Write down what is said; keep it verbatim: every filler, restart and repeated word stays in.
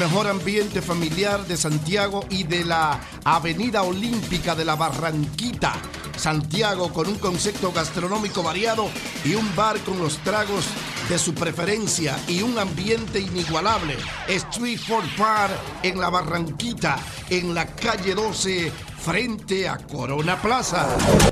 mejor ambiente familiar de Santiago y de la Avenida Olímpica de la Barranquita. Santiago, con un concepto gastronómico variado y un bar con los tragos de su preferencia y un ambiente inigualable. Street Food Bar en la Barranquita, en la calle doce, frente a Corona Plaza.